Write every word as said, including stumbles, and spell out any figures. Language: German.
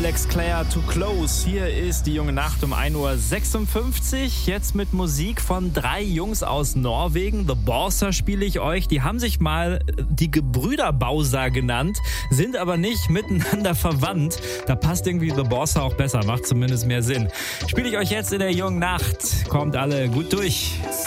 Alex Clare, Too Close. Hier ist die junge Nacht um ein Uhr sechsundfünfzig. Jetzt mit Musik von drei Jungs aus Norwegen. The Borsa spiele ich euch. Die haben sich mal die Gebrüder Bausa genannt, sind aber nicht miteinander verwandt. Da passt irgendwie The Borsa auch besser, macht zumindest mehr Sinn. Spiele ich euch jetzt in der jungen Nacht. Kommt alle gut durch.